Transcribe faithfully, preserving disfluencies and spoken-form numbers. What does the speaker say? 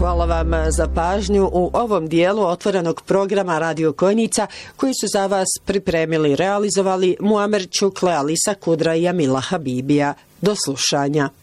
Hvala vam za pažnju u ovom dijelu otvorenog programa Radio Kojnica koji su za vas pripremili i realizovali Muamer Čukle, Alisa Kudra i Jamila Habibija. Do slušanja.